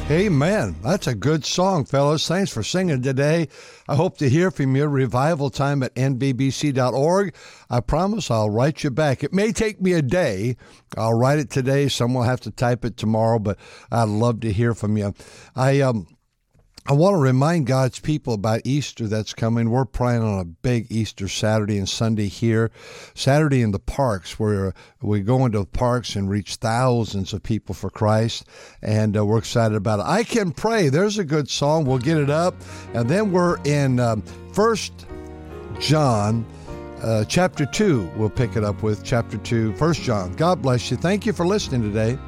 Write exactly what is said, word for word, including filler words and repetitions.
Amen. That's a good song, fellas. Thanks for singing today. I hope to hear from you. Revival time at N B B C dot org. I promise I'll write you back. It may take me a day. I'll write it today. Someone will have to type it tomorrow, but I'd love to hear from you. I um. I want to remind God's people about Easter that's coming. We're praying on a big Easter Saturday and Sunday here. Saturday in the parks, where we go into the parks and reach thousands of people for Christ, and uh, we're excited about it. I Can Pray. There's a good song. We'll get it up. And then we're in um, First John uh, chapter two. We'll pick it up with chapter two, First John. God bless you. Thank you for listening today.